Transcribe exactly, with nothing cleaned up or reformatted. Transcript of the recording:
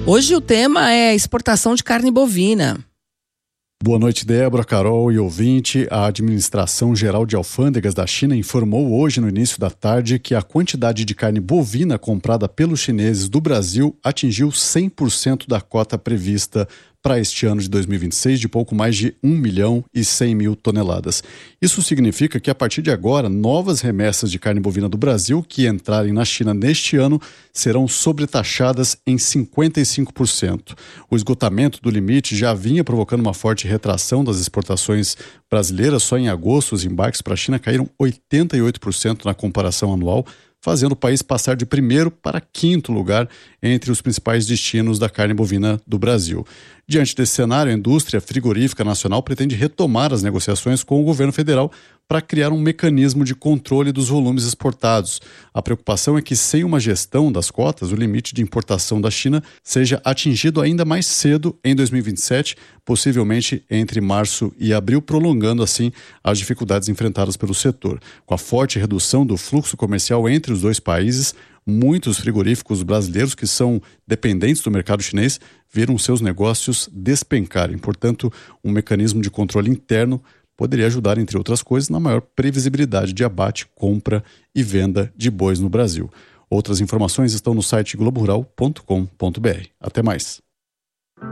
Hoje o tema é exportação de carne bovina. Boa noite, Débora, Carol e ouvinte. A Administração Geral de Alfândegas da China informou hoje, no início da tarde, que a quantidade de carne bovina comprada pelos chineses do Brasil atingiu cem por cento da cota prevista para este ano de dois mil e vinte e seis, de pouco mais de um milhão e cem mil toneladas. Isso significa que, a partir de agora, novas remessas de carne bovina do Brasil que entrarem na China neste ano serão sobretaxadas em cinquenta e cinco por cento. O esgotamento do limite já vinha provocando uma forte retração das exportações brasileiras. Só em agosto, os embarques para a China caíram oitenta e oito por cento na comparação anual, fazendo o país passar de primeiro para quinto lugar entre os principais destinos da carne bovina do Brasil. Diante desse cenário, a indústria frigorífica nacional pretende retomar as negociações com o governo federal para criar um mecanismo de controle dos volumes exportados. A preocupação é que, sem uma gestão das cotas, o limite de importação da China seja atingido ainda mais cedo em dois mil e vinte e sete, possivelmente entre março e abril, prolongando assim as dificuldades enfrentadas pelo setor. Com a forte redução do fluxo comercial entre os dois países, muitos frigoríficos brasileiros que são dependentes do mercado chinês viram seus negócios despencarem. Portanto, um mecanismo de controle interno poderia ajudar, entre outras coisas, na maior previsibilidade de abate, compra e venda de bois no Brasil. Outras informações estão no site globo rural ponto com ponto br. Até mais.